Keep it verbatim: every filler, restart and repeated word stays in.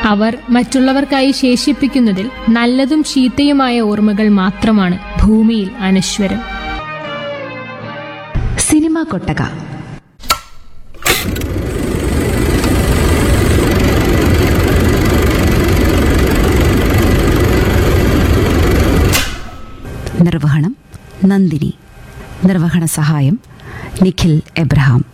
അവർ മറ്റുള്ളവർക്കായി ശേഷിപ്പിക്കുന്നതിൽ നല്ലതും ചീത്തയുമായ ഓർമ്മകൾ മാത്രമാണ് ഭൂമിയിൽ അനശ്വരം. സിനിമാ കൊട്ടക. നിർവഹണം നന്ദിനി. നിർവഹണ സഹായം നിഖിൽ എബ്രഹാം.